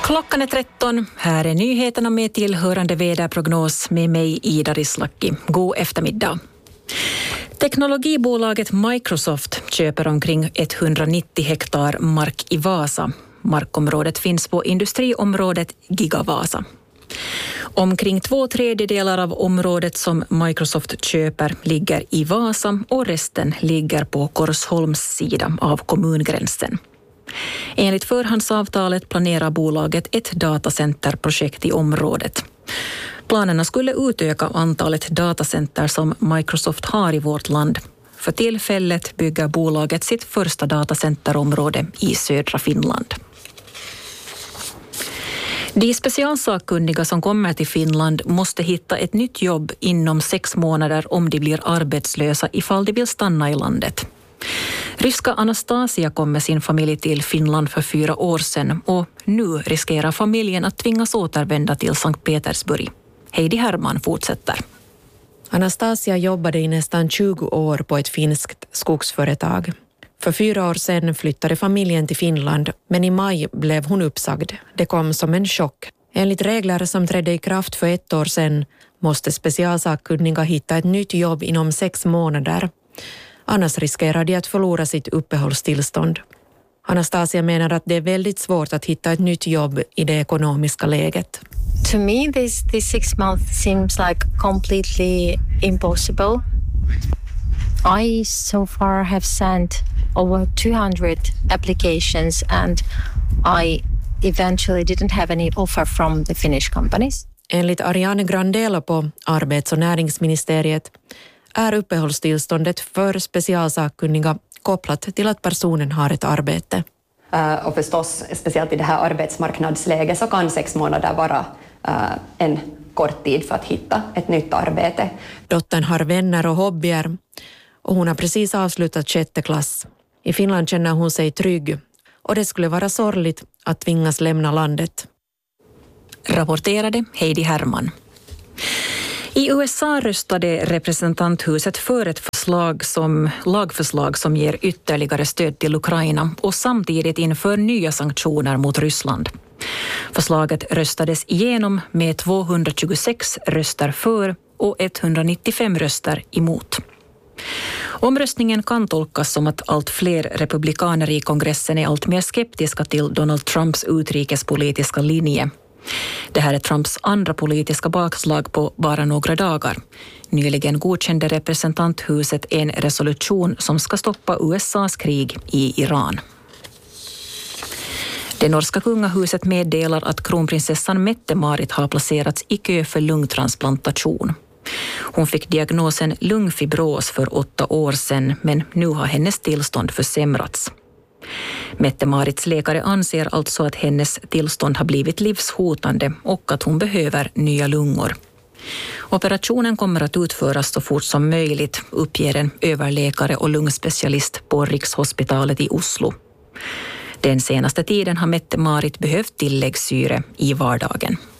Klockan är 13. Här är nyheterna med tillhörande väderprognos med mig Ida Rislaki. God eftermiddag. Teknologibolaget Microsoft köper omkring 190 hektar mark i Vasa. Markområdet finns på industriområdet Gigavasa. Omkring 2/3 av området som Microsoft köper ligger i Vasa och resten ligger på Korsholms sida av kommungränsen. Enligt förhandsavtalet planerar bolaget ett datacenterprojekt i området. Planerna skulle utöka antalet datacenter som Microsoft har i vårt land. För tillfället bygger bolaget sitt första datacenterområde i södra Finland. De specialsakkunniga som kommer till Finland måste hitta ett nytt jobb inom 6 månader om de blir arbetslösa ifall de vill stanna i landet. Ryska Anastasia kom med sin familj till Finland för 4 år sedan och nu riskerar familjen att tvingas återvända till Sankt Petersburg. Heidi Herman fortsätter. Anastasia jobbade i nästan 20 år på ett finskt skogsföretag. För 4 år sedan flyttade familjen till Finland, men i maj blev hon uppsagd. Det kom som en chock. Enligt regler som trädde i kraft för 1 år sedan måste specialsakkunniga hitta ett nytt jobb inom 6 månader. Annars riskerar de att förlora sitt uppehållstillstånd. Anastasia menar att det är väldigt svårt att hitta ett nytt jobb i det ekonomiska läget. To me, this 6 months seems like completely impossible. I so far have sent over 200 applications and I eventually didn't have any offer from the Finnish companies. Enligt Ariane Grandela på Arbets- och näringsministeriet är uppehållstillståndet för specialsakkunniga kopplat till att personen har ett arbete. Och förstås, speciellt i det här arbetsmarknadsläget så kan 6 månader vara en kort tid för att hitta ett nytt arbete. Dottern har vänner och hobbyer och hon har precis avslutat 6:e klass. I Finland känner hon sig trygg och det skulle vara sorgligt att tvingas lämna landet. Rapporterade Heidi Herman. I USA röstade representanthuset för ett lagförslag som ger ytterligare stöd till Ukraina och samtidigt inför nya sanktioner mot Ryssland. Förslaget röstades igenom med 226 röster för och 195 röster emot. Omröstningen kan tolkas som att allt fler republikaner i kongressen är allt mer skeptiska till Donald Trumps utrikespolitiska linje. Det här är Trumps andra politiska bakslag på bara några dagar. Nyligen godkände representanthuset en resolution som ska stoppa USAs krig i Iran. Det norska kungahuset meddelar att kronprinsessan Mette-Marit har placerats i kö för lungtransplantation. Hon fick diagnosen lungfibros för 8 år sedan, men nu har hennes tillstånd försämrats. Mette-Marits läkare anser alltså att hennes tillstånd har blivit livshotande och att hon behöver nya lungor. Operationen kommer att utföras så fort som möjligt, uppger en överläkare och lungspecialist på Rikshospitalet i Oslo. Den senaste tiden har Mette-Marit behövt tilläggssyre i vardagen.